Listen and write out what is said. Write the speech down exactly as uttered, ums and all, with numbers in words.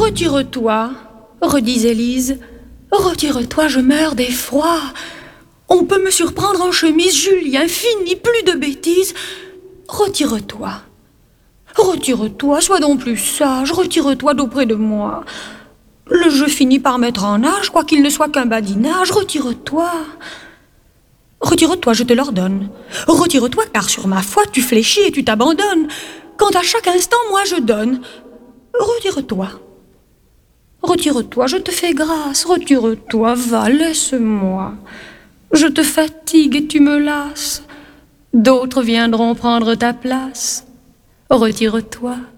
Retire-toi, redisait Lise. Retire-toi, je meurs d'effroi. On peut me surprendre en chemise, Julien, fini, plus de bêtises. Retire-toi. Retire-toi, sois donc plus sage, retire-toi d'auprès de moi. Le jeu finit par mettre en nage, quoiqu'il ne soit qu'un badinage. Retire-toi. Retire-toi, je te l'ordonne. Retire-toi, car sur ma foi, tu fléchis et tu t'abandonnes. Quand à chaque instant, moi je donne. Retire-toi. Retire-toi, je te fais grâce. Retire-toi, va, laisse-moi. Je te fatigue et tu me lasses. D'autres viendront prendre ta place. Retire-toi.